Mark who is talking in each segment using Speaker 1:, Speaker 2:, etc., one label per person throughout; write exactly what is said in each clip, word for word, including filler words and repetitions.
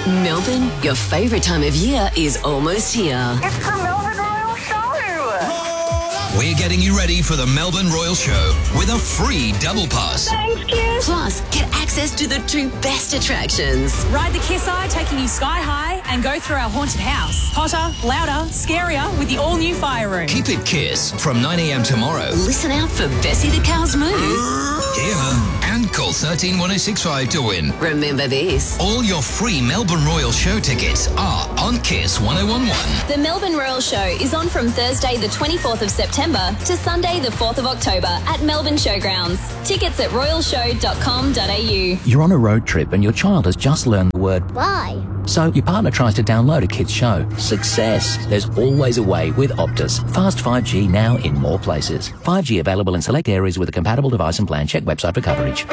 Speaker 1: Melbourne, your favourite time of year is almost here.
Speaker 2: It's the Melbourne Royal Show.
Speaker 3: We're getting you ready for the Melbourne Royal Show with a free double pass.
Speaker 2: Thanks, kids.
Speaker 1: Plus, get access to the two best attractions.
Speaker 4: Ride the Kiss Eye, taking you sky high, and go through our haunted house. Hotter, louder, scarier with the all-new fire room.
Speaker 3: Keep it Kiss from nine a.m. tomorrow.
Speaker 1: Listen out for Bessie the Cow's Moo.
Speaker 3: Here. And call one three one oh six five to win.
Speaker 1: Remember this.
Speaker 3: All your free Melbourne Royal Show tickets are on Kiss one oh one one.
Speaker 5: The Melbourne Royal Show is on from Thursday the twenty-fourth of September to Sunday the fourth of October at Melbourne Showgrounds. Tickets at royal show dot com dot a u.
Speaker 6: You're on a road trip and your child has just learned the word
Speaker 7: Bye.
Speaker 6: So your partner tries to download a kid's show. Success. There's always a way with Optus. Fast five G now in more places. five G available in select areas with a compatible device and plan. Check website for coverage.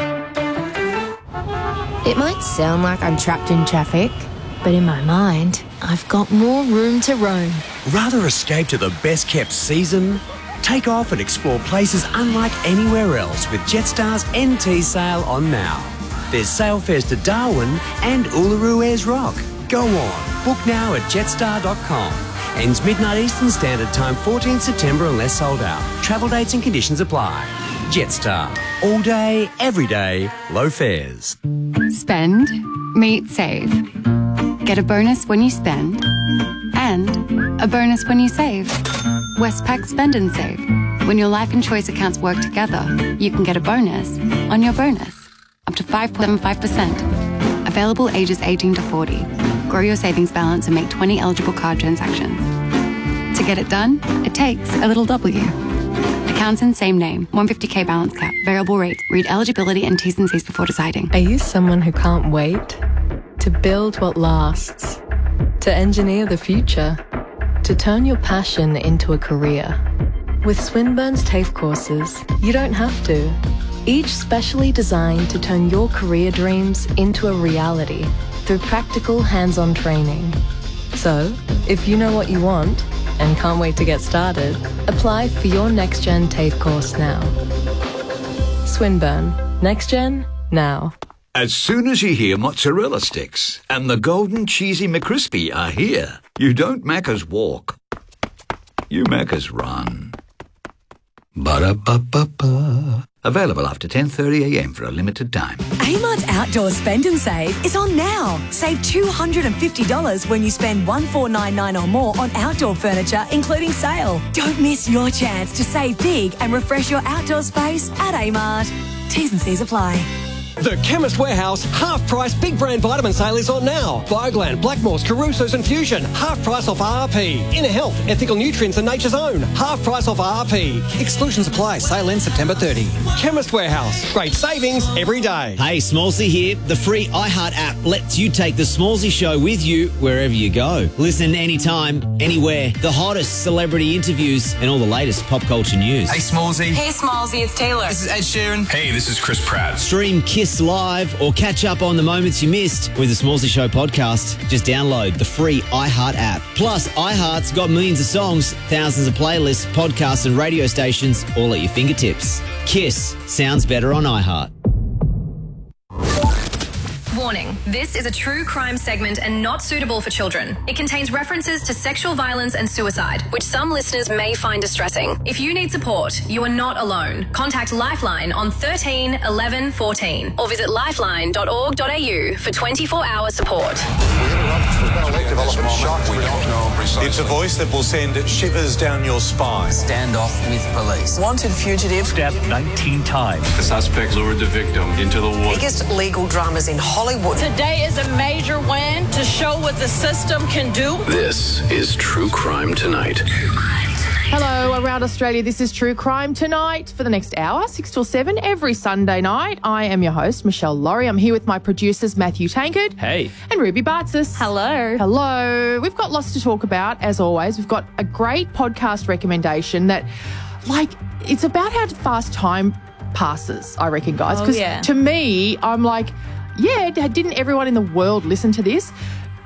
Speaker 8: It might sound like I'm trapped in traffic, but in my mind, I've got more room to roam.
Speaker 9: Rather escape to the best-kept season? Take off and explore places unlike anywhere else with Jetstar's N T sale on now. There's sale fares to Darwin and Uluru Ayers Rock. Go on, book now at jetstar dot com. Ends midnight Eastern Standard Time, fourteenth September unless sold out. Travel dates and conditions apply. Jetstar. All day, every day, low fares.
Speaker 10: Spend, meet, save. Get a bonus when you spend and a bonus when you save. Westpac Spend and Save. When your life and choice accounts work together, you can get a bonus on your bonus. Up to five point seven five percent. Available ages eighteen to forty. Grow your savings balance and make twenty eligible card transactions. To get it done, it takes a little W. Accounts in same name. one hundred fifty k balance cap. Variable rate. Read eligibility and T's and C's before deciding.
Speaker 11: Are you someone who can't wait? To build what lasts? To engineer the future? To turn your passion into a career? With Swinburne's TAFE courses, you don't have to. Each specially designed to turn your career dreams into a reality through practical hands-on training. So, if you know what you want and can't wait to get started, apply for your NextGen TAFE course now. Swinburne. NextGen, now.
Speaker 12: As soon as you hear mozzarella sticks and the golden cheesy McCrispy are here, you don't Macca's walk. You Macca's run. Ba-da-ba-ba-ba. Available after ten thirty a m for a limited time.
Speaker 4: Amart's Outdoor Spend and Save is on now. Save two hundred fifty dollars when you spend one thousand four hundred ninety-nine dollars or more on outdoor furniture, including sale. Don't miss your chance to save big and refresh your outdoor space at Amart. T's and C's apply.
Speaker 13: The Chemist Warehouse half-price big brand vitamin sale is on now. Bioglad, Blackmores, Caruso's and Fusion, half price off R R P. Inner Health, Ethical Nutrients and Nature's Own, half price off R R P. Exclusions apply. Sale ends September thirtieth. Chemist Warehouse, great savings every day.
Speaker 14: Hey, Smallsy here. The free iHeart app lets you take the Smallsy Show with you wherever you go. Listen anytime, anywhere. The hottest celebrity interviews and all the latest pop culture news.
Speaker 15: Hey, Smallsy.
Speaker 4: Hey, Smallsy, it's Taylor.
Speaker 15: This is Ed Sheeran. Hey, this is Chris Pratt.
Speaker 14: Stream Kiss Live or catch up on the moments you missed with the Smallsy Show podcast. Just download the free iHeart app. Plus, iHeart's got millions of songs, thousands of playlists, podcasts and radio stations all at your fingertips. Kiss sounds better on iHeart.
Speaker 16: Warning, this is a true crime segment and not suitable for children. It contains references to sexual violence and suicide, which some listeners may find distressing. If you need support, you are not alone. Contact Lifeline on thirteen eleven fourteen or visit lifeline dot org dot a u for twenty-four hour support.
Speaker 17: It's a voice that will send shivers down your spine.
Speaker 18: Stand off with police.
Speaker 19: Wanted fugitive.
Speaker 17: Stabbed nineteen times.
Speaker 20: The suspect lured the victim into the water.
Speaker 19: Biggest legal dramas in Hollywood.
Speaker 21: Today is a major win to show what the system can do.
Speaker 22: This is True Crime Tonight.
Speaker 23: Hello, around Australia, this is True Crime Tonight for the next hour, six till seven, every Sunday night. I am your host, Michelle Laurie. I'm here with my producers, Matthew Tankard.
Speaker 24: Hey.
Speaker 23: And Ruby Bartzis.
Speaker 25: Hello.
Speaker 23: Hello. We've got lots to talk about, as always. We've got a great podcast recommendation that, like, it's about how fast time passes, I reckon, guys.
Speaker 25: Oh,
Speaker 23: Because
Speaker 25: yeah.
Speaker 23: to me, I'm like, yeah, didn't everyone in the world listen to this?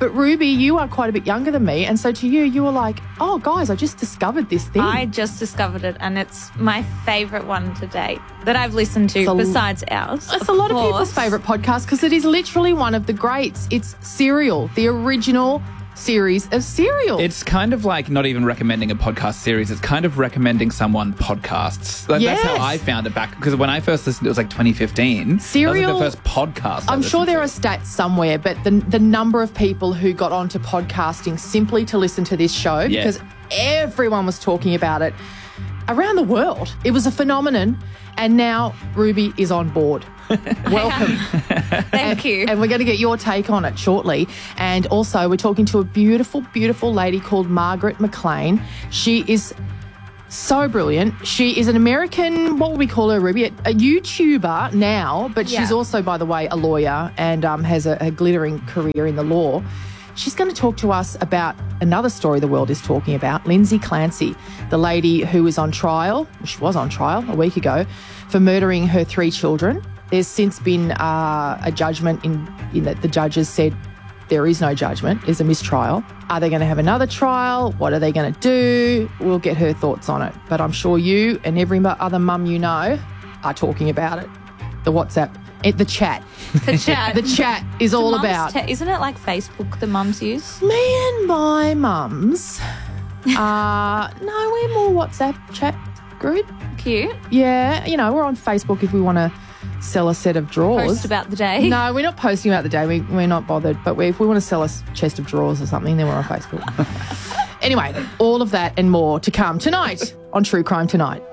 Speaker 23: But Ruby, you are quite a bit younger than me, and so to you, you were like, oh, guys, I just discovered this thing.
Speaker 1: I just discovered it, and it's my favourite one to date that I've listened to,
Speaker 23: a,
Speaker 1: besides ours.
Speaker 23: It's a lot of people's favourite podcast because it is literally one of the greats. It's Serial, the original series of Serial.
Speaker 2: It's kind of like not even recommending a podcast series. It's kind of recommending someone podcasts. Like,
Speaker 23: yes.
Speaker 2: That's how I found it back. Because when I first listened, it was like twenty fifteen.
Speaker 23: Serial.
Speaker 2: That was the first podcast I
Speaker 23: I'm sure there
Speaker 2: to.
Speaker 23: are stats somewhere, but the the number of people who got onto podcasting simply to listen to this show,
Speaker 2: Yeah.
Speaker 23: because everyone was talking about it around the world. It was a phenomenon, and now Ruby is on board. Welcome.
Speaker 1: Thank
Speaker 23: and,
Speaker 1: you.
Speaker 23: And we're going to get your take on it shortly. And also, we're talking to a beautiful, beautiful lady called Margaret McLean. She is so brilliant. She is an American, what would we call her, Ruby? A, a YouTuber now, but
Speaker 1: Yeah.
Speaker 23: she's also, by the way, a lawyer and um, has a, a glittering career in the law. She's going to talk to us about another story the world is talking about, Lindsay Clancy, the lady who is on trial, she was on trial a week ago, for murdering her three children. There's since been uh, a judgment in, in that the judges said there is no judgment, there's a mistrial. Are they going to have another trial? What are they going to do? We'll get her thoughts on it. But I'm sure you and every mu- other mum you know are talking about it. The WhatsApp, it, the chat.
Speaker 1: The chat.
Speaker 23: The chat is
Speaker 1: The
Speaker 23: all
Speaker 1: mums
Speaker 23: about.
Speaker 1: te- isn't it like Facebook the mums use?
Speaker 23: Me and my mums, uh, no, we're more WhatsApp chat group.
Speaker 1: Cute.
Speaker 23: Yeah, you know, we're on Facebook if we want to sell a set of drawers.
Speaker 1: Post about the day.
Speaker 23: No, we're not posting about the day. We, we're not bothered. But we, if we want to sell a s- chest of drawers or something, then we're on Facebook. Anyway, all of that and more to come tonight on True Crime Tonight.